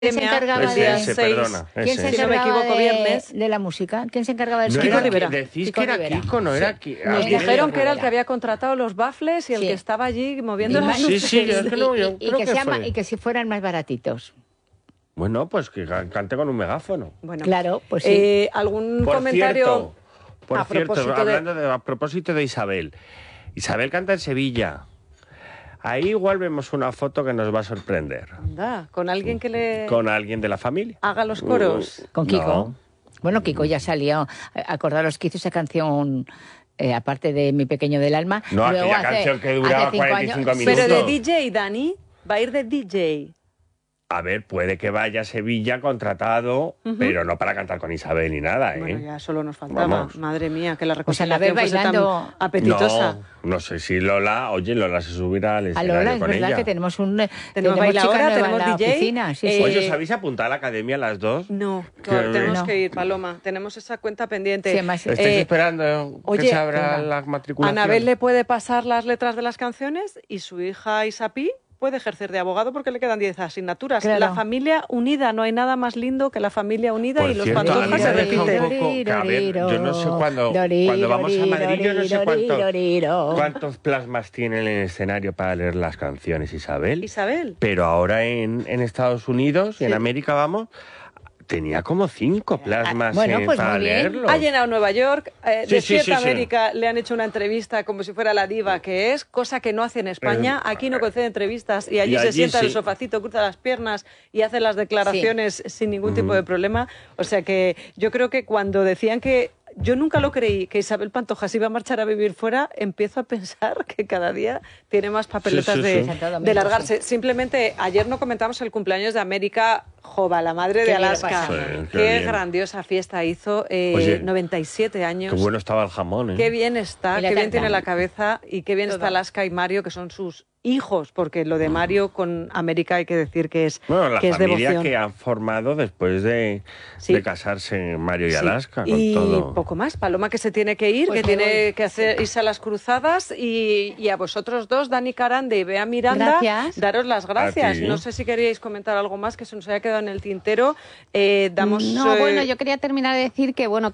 ¿Quién se encargaba ¿Quién se encargaba de la música? ¿Quién se encargaba del Kiko Rivera? Decís Kiko que era Rivera. Kiko, no era Kiko. Nos dijeron que era el que había contratado los baffles y el que estaba allí moviendo las luces. Sí, yo creo que fue. Y que si fueran más baratitos. Bueno, pues que cante con un megáfono. Bueno, claro, pues sí. ¿Algún comentario? Por cierto, a propósito de Isabel. Isabel canta en Sevilla. Ahí igual vemos una foto que nos va a sorprender. Anda, con alguien que le... Con alguien de la familia. Haga los coros. Con Kiko. No. Bueno, Kiko ya salió. Acordaros que hizo esa canción... aparte de Mi pequeño del alma. No, aquella canción que duraba 45 minutos. Pero de DJ, Dani, va a ir de DJ. A ver, puede que vaya a Sevilla contratado, pero no para cantar con Isabel ni nada, ¿eh? Bueno, ya solo nos faltaba. Vamos. Madre mía, que la Pues a la vez reconciliación fuese bailando... tan apetitosa. No sé si Lola se subirá al A escenario Lola, es con verdad ella. que tenemos bailadora, chica nueva tenemos en la DJ. oficina. Sí. Oye, ¿os habéis apuntado a la academia las dos? No, Que- tenemos No. que ir, Paloma. Tenemos esa cuenta pendiente. Sí, además- ¿Estáis esperando oye, que se abra venga. la matriculación? Anabel le puede pasar las letras de las canciones y su hija Isapi puede ejercer de abogado porque le quedan 10 asignaturas. Claro. La familia unida, no hay nada más lindo que la familia unida Por y los cierto, a mí Pantojas me se deja un repiten. poco que, a ver, yo no sé cuando vamos a Madrid, yo no sé cuántos plasmas tiene en el escenario para leer las canciones, Isabel. Pero ahora en Estados Unidos y en Sí. América, vamos, tenía como 5 plasmas Bueno, pues para muy bien. leerlo. Ha llenado Nueva York, Sí, Despierta sí. América, le han hecho una entrevista como si fuera la diva que es, cosa que no hace en España. Aquí no concede entrevistas y allí se sienta en el sí. sofacito, cruza las piernas y hace las declaraciones sin ningún tipo de problema. O sea que yo creo que cuando decían que... Yo nunca lo creí, que Isabel Pantoja se iba a marchar a vivir fuera, empiezo a pensar que cada día tiene más papeletas Sí. de largarse. Simplemente, ayer no comentamos el cumpleaños de América Jova, la madre de Qué bien lo Alaska. pasamos. Sí, qué Qué bien. grandiosa fiesta hizo, Oye, 97 años. Qué bueno estaba el jamón, ¿eh? Qué bien está, Y la qué bien tarta. tiene la cabeza y qué bien está Alaska y Mario, que son sus hijos, porque lo de Mario con América hay que decir que es, Bueno, la que es familia devoción. que han formado después de Sí. casarse Mario y Sí. Alaska. Con Y todo. poco más. Paloma que se tiene que ir, Pues que me tiene voy. que irse a las cruzadas y a vosotros dos, Dani Carande y Bea Miranda, Gracias. daros las gracias. ti. No sé si queríais comentar algo más que se nos haya quedado en el tintero. Damos... No, bueno, yo quería terminar de decir que bueno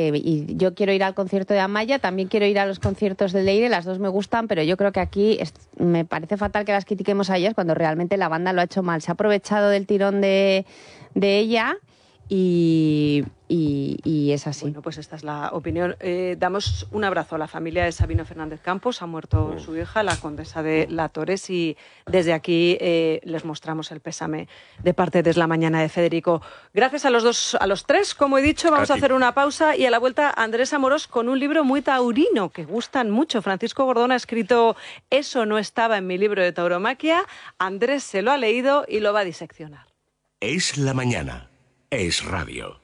y yo quiero ir al concierto de Amaya, también quiero ir a los conciertos de Leire, las dos me gustan, pero yo creo que aquí me parece fatal que las critiquemos a ellas cuando realmente la banda lo ha hecho mal. Se ha aprovechado del tirón de ella y es así. Bueno, pues esta es la opinión. Damos un abrazo a la familia de Sabino Fernández Campos. Ha muerto su hija, la condesa de La Torres, y desde aquí les mostramos el pésame de parte de Es la Mañana de Federico. Gracias a los tres, como he dicho. Vamos a ti. hacer una pausa y a la vuelta Andrés Amorós con un libro muy taurino que gustan mucho. Francisco Gordón ha escrito Eso no estaba en mi libro de tauromaquia. Andrés se lo ha leído y lo va a diseccionar. Es la mañana. Es radio.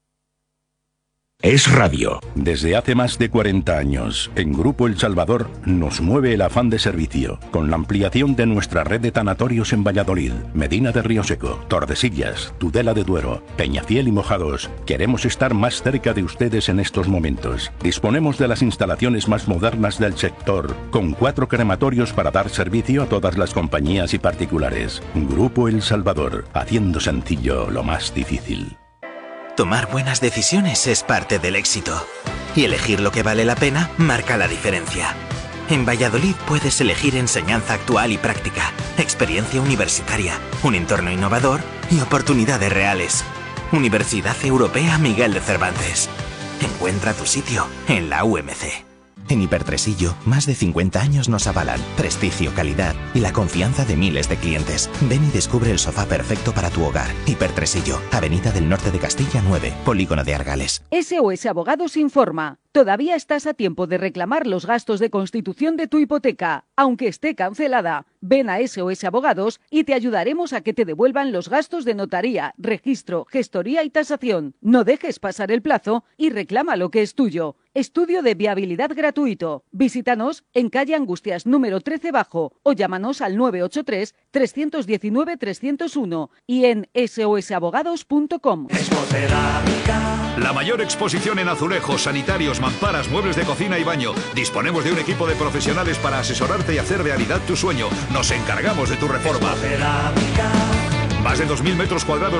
Es radio. Desde hace más de 40 años, en Grupo El Salvador nos mueve el afán de servicio, con la ampliación de nuestra red de tanatorios en Valladolid, Medina de Rioseco, Tordesillas, Tudela de Duero, Peñafiel y Mojados. Queremos estar más cerca de ustedes en estos momentos. Disponemos de las instalaciones más modernas del sector, con 4 crematorios para dar servicio a todas las compañías y particulares. Grupo El Salvador, haciendo sencillo lo más difícil. Tomar buenas decisiones es parte del éxito. Y elegir lo que vale la pena marca la diferencia. En Valladolid puedes elegir enseñanza actual y práctica, experiencia universitaria, un entorno innovador y oportunidades reales. Universidad Europea Miguel de Cervantes. Encuentra tu sitio en la UMC. En Hipertresillo, más de 50 años nos avalan prestigio, calidad y la confianza de miles de clientes. Ven y descubre el sofá perfecto para tu hogar. Hipertresillo, Avenida del Norte de Castilla 9, Polígono de Argales. SOS Abogados informa. Todavía estás a tiempo de reclamar los gastos de constitución de tu hipoteca, aunque esté cancelada. Ven a SOS Abogados y te ayudaremos a que te devuelvan los gastos de notaría, registro, gestoría y tasación. No dejes pasar el plazo y reclama lo que es tuyo. Estudio de viabilidad gratuito. Visítanos en calle Angustias número 13 bajo o llámanos al 983 319 301 y en sosabogados.com. La mayor exposición en azulejos, sanitarios, mamparas, muebles de cocina y baño. Disponemos de un equipo de profesionales para asesorarte y hacer realidad tu sueño. Nos encargamos de tu reforma. Más de 2.000 metros cuadrados